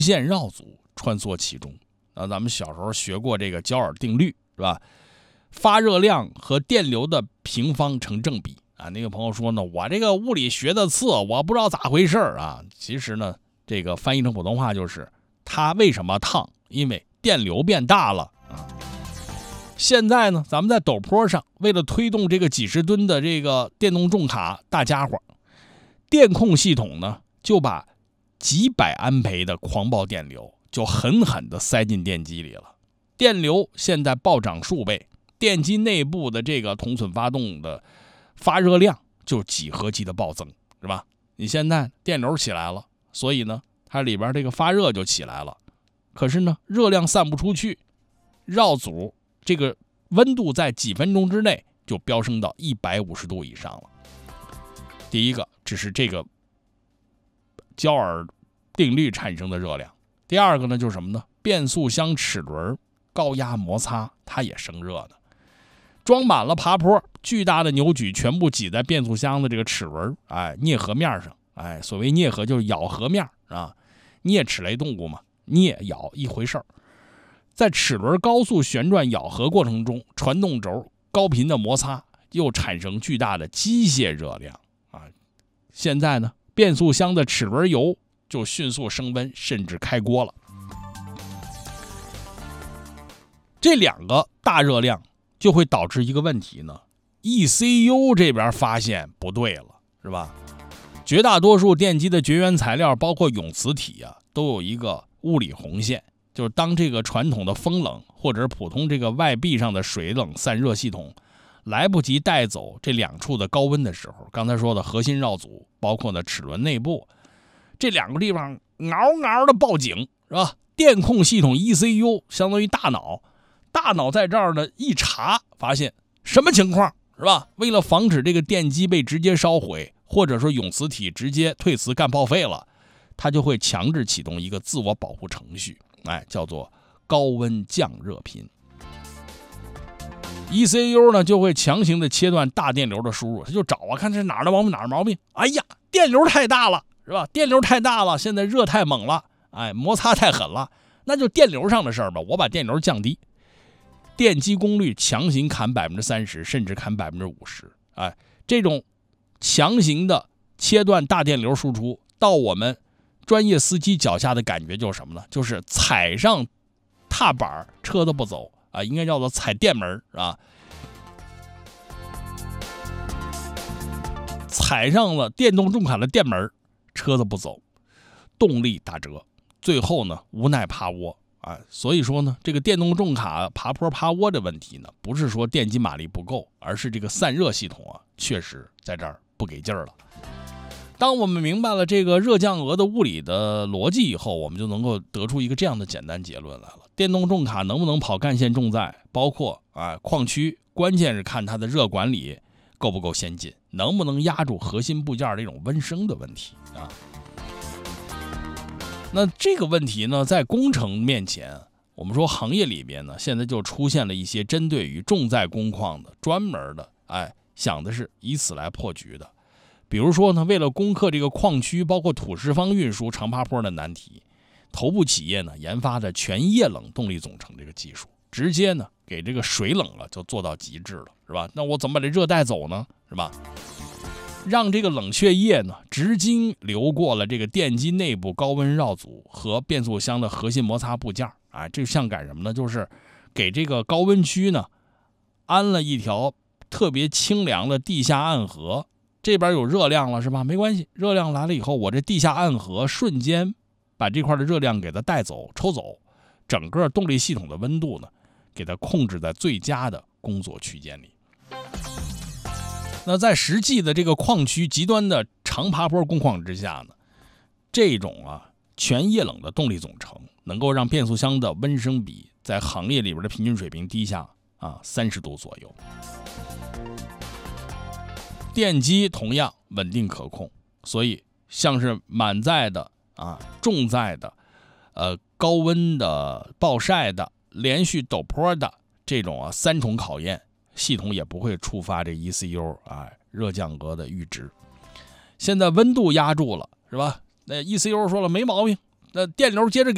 线绕组穿梭其中。咱们小时候学过这个焦耳定律，是吧？发热量和电流的平方成正比啊。那个朋友说呢，我这个物理学的次，我不知道咋回事啊。其实呢，这个翻译成普通话就是它为什么烫？因为电流变大了啊。现在呢，咱们在陡坡上，为了推动这个几十吨的这个电动重卡大家伙，电控系统呢就把几百安培的狂暴电流就狠狠地塞进电机里了。电流现在暴涨数倍，电机内部的这个同损发动的发热量就几何级的暴增，是吧？你现在电流起来了，所以呢，它里边这个发热就起来了。可是呢，热量散不出去，绕组这个温度在几分钟之内就飙升到150度以上了。第一个，只是这个焦耳定律产生的热量。第二个呢，就是什么呢？变速箱齿轮高压摩擦，它也生热的。装满了爬坡，巨大的扭矩全部挤在变速箱的这个齿轮，啮合面上。所谓啮合就是咬合面啊，啮齿类动物嘛，啮咬一回事儿。在齿轮高速旋转咬合过程中，传动轴高频的摩擦又产生巨大的机械热量啊。现在呢，变速箱的齿轮油就迅速升温，甚至开锅了。这两个大热量就会导致一个问题呢 ，ECU 这边发现不对了，是吧？绝大多数电机的绝缘材料，包括永磁体啊，都有一个物理红线，就是当这个传统的风冷或者普通这个外壁上的水冷散热系统来不及带走这两处的高温的时候，刚才说的核心绕组，包括呢齿轮内部这两个地方嗷嗷的报警，是吧？电控系统 ECU 相当于大脑，大脑在这儿呢一查，发现什么情况，是吧？为了防止这个电机被直接烧毁，或者说永磁体直接退磁干报废了，它就会强制启动一个自我保护程序，叫做高温降热频。ECU 呢就会强行的切断大电流的输入，它就找看这哪儿的毛病哪儿毛病。哎呀，电流太大了，是吧？电流太大了，现在热太猛了，摩擦太狠了，那就电流上的事儿吧，我把电流降低。电机功率强行砍 30%， 甚至砍 50%， 这种强行的切断大电流输出，到我们专业司机脚下的感觉就是什么呢？就是踩上踏板车都不走应该叫做踩电门踩上了电动重卡的电门，车子不走，动力打折，最后呢无奈趴窝所以说呢，这个电动重卡爬坡趴窝的问题呢，不是说电机马力不够，而是这个散热系统确实在这儿不给劲儿了。当我们明白了这个热降额的物理的逻辑以后，我们就能够得出一个这样的简单结论来了：电动重卡能不能跑干线重载，包括矿区，关键是看它的热管理够不够先进，能不能压住核心部件这种温升的问题那这个问题呢，在工程面前，我们说行业里边呢，现在就出现了一些针对于重载工况的专门的，想的是以此来破局的。比如说呢，为了攻克这个矿区包括土石方运输长爬坡的难题，头部企业呢研发的全液冷动力总成这个技术，直接呢给这个水冷就做到极致了，是吧？那我怎么把这热带走呢？是吧？让这个冷却液呢直经流过了这个电机内部高温绕组和变速箱的核心摩擦部件这像干什么呢？就是给这个高温区呢安了一条特别清凉的地下暗河。这边有热量了，是吧？没关系，热量来了以后，我这地下暗河瞬间把这块的热量给它带走抽走，整个动力系统的温度呢给它控制在最佳的工作区间里。那在实际的这个矿区极端的长爬坡工况之下呢，这种全液冷的动力总成能够让变速箱的温升比在行业里边的平均水平低下30度左右。电机同样稳定可控，所以像是满载的重载的高温的暴晒的连续陡坡的这种三重考验，系统也不会触发这 ECU 热降额的阈值。现在温度压住了，是吧？那 ECU 说了没毛病，那电流接着给